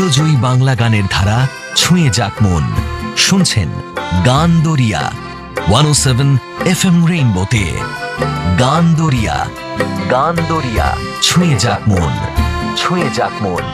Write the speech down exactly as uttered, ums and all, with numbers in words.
জয়ী বাংলা গানের ধারা ছুঁয়ে যাক মন। শুনছেন গান দরিয়া ওয়ান ও সেভেন এফ এম রেইনবোতে। গান দরিয়া, গান দরিয়া ছুঁয়ে যাক মন, ছুঁয়ে যাক মন।